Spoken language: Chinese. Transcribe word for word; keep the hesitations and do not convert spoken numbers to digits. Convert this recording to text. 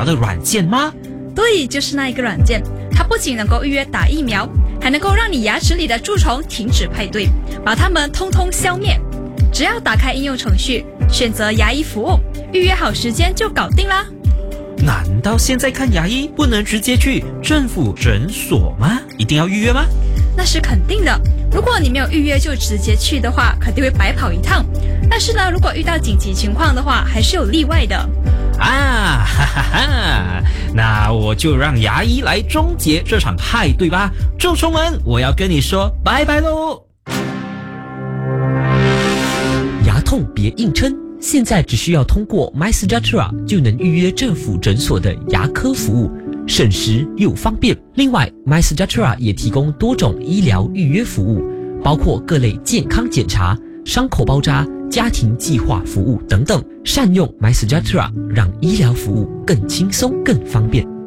苗的软件吗？ 对，就是那一个软件，它不仅能够预约打疫苗，还能够让你牙齿里的蛀虫停止派对，把它们通通消灭。只要打开应用程序，选择牙医服务，预约好时间就搞定啦。 难道现在看牙医不能直接去政府诊所吗？一定要预约吗？ 那是肯定的，如果你没有预约就直接去的话，肯定会白跑一趟。但是呢，如果遇到紧急情况的话，还是有例外的。 啊，哈哈哈！那我就让牙医来终结这场派对吧。蛀虫们，我要跟你说拜拜喽！ 牙痛别硬撑，现在只需要通过 MySejahtera 就能预约政府诊所的牙科服务，省时又方便。另外 MySejahtera 也提供多种医疗预约服务，包括各类健康检查、伤口包扎、家庭计划服务等等。善用 MySejahtera， 让医疗服务更轻松更方便。